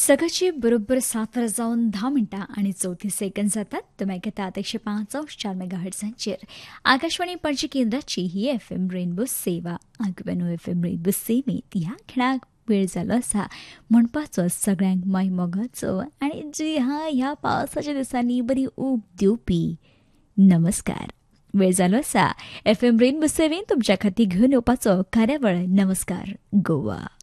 सकाळची बरोबर 7:10 जातात. तुम्ही ऐकतात 105.4 मेगाहर्ट्झांचेर आकाशवाणी पणजी केंद्राची ही FM रेनबो सेवा. आगवेनो FM रेनबो सेवेत ह्या खेळाक वेळ जालो आसा म्हणपाचो सगळ्यांक माय मोगाचो आनी जी ह्या पावसाच्या दिसांनी बरी ऊब दिवपी नमस्कार. वेळ जालो आसा FM रेनबो सेवेन तुमच्या खातीर घेवन येवपाचो कार्यावळ नमस्कार गोवा.